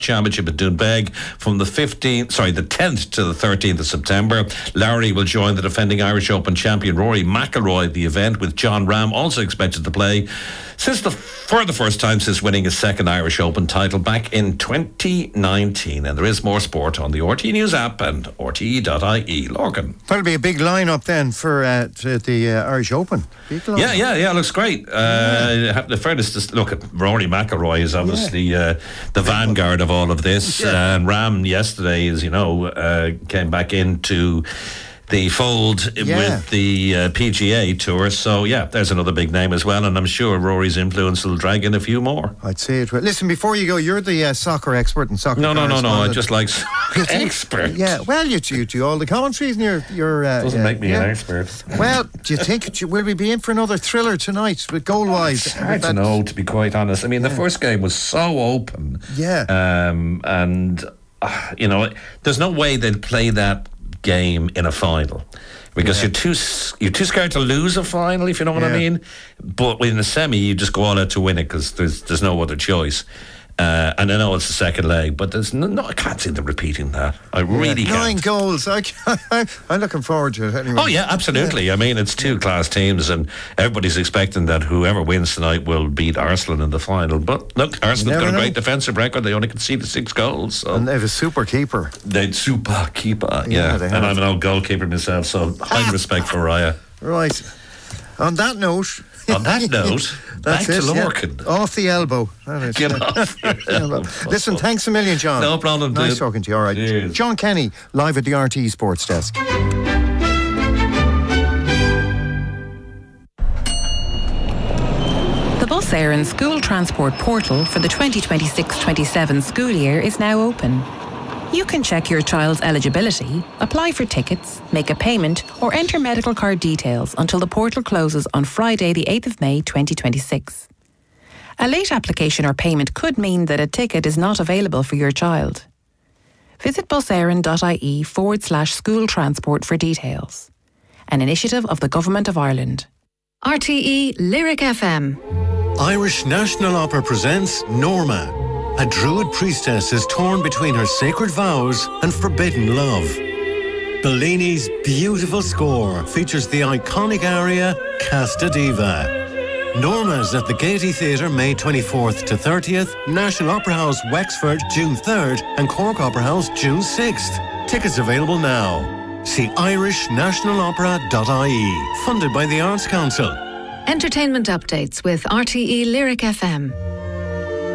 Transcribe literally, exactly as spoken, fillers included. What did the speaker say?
Championship at Doonbeg from the fifteenth, sorry, the tenth to the thirteenth of September. Lowry will join the defending Irish Open champion Rory McIlroy at the event, with John Ram also expected to play since the for the first time since winning his second Irish Open title back in twenty nineteen. And there is more sport on the R T E News app and R T E dot I E. Lorcan. That'll be a big lineup then for uh, the uh, Irish Open. Big yeah, yeah, yeah. Looks great. Uh, yeah. The fairness, to look at Rory McIlroy is obviously yeah. uh, the vanguard of all of this, yeah. and Ram yesterday, as you know, uh, came back into the fold yeah. with the uh, P G A Tour. So yeah, there's another big name as well, and I'm sure Rory's influence will drag in a few more. I'd say it will. Listen, before you go, you're the uh, soccer expert and soccer no no no no I just like expert. Yeah, well, you do, you do all the commentaries and you're, you're uh, doesn't uh, make me yeah. an expert. Well, do you think do, will we be in for another thriller tonight with goal wise? It's hard to know, to be quite honest. I mean, the yeah. first game was so open, yeah um, and uh, you know, there's no way they'd play that game in a final, because yeah. you're too you're too scared to lose a final, if you know what yeah. I mean. But in a semi, you just go all out to win it, because there's there's no other choice. Uh, and I know it's the second leg, but there's no, no I can't see them repeating that. I really yeah, can't. Nine goals. I, I, I'm looking forward to it anyway. Oh yeah, absolutely. Yeah. I mean, it's two class teams, and everybody's expecting that whoever wins tonight will beat Arsenal in the final. But look, Arsenal's got a know. great defensive record. They only conceded six goals, so. And they have a super keeper. They'd super keeper, yeah. yeah. And I'm an old goalkeeper myself, so high respect for Raya. Right. On that note. On that note, back it, to Lorcan. Yeah. Off the elbow. Get off your elbow. Listen, thanks a million, John. No problem, Nice dude. talking to you. All right. Cheers. John Kenny, live at the R T E Sports Desk. The Bus Éireann School Transport Portal for the twenty twenty-six twenty-seven school year is now open. You can check your child's eligibility, apply for tickets, make a payment, or enter medical card details until the portal closes on Friday, the eighth of May twenty twenty-six. A late application or payment could mean that a ticket is not available for your child. Visit buseireann.ie forward slash school transport for details. An initiative of the Government of Ireland. R T E Lyric F M. Irish National Opera presents Norma. A druid priestess is torn between her sacred vows and forbidden love. Bellini's beautiful score features the iconic aria Casta Diva. Norma's at the Gaiety Theatre May twenty-fourth to thirtieth, National Opera House Wexford June third and Cork Opera House June sixth. Tickets available now. See irish national opera dot I E, funded by the Arts Council. Entertainment updates with R T E Lyric F M.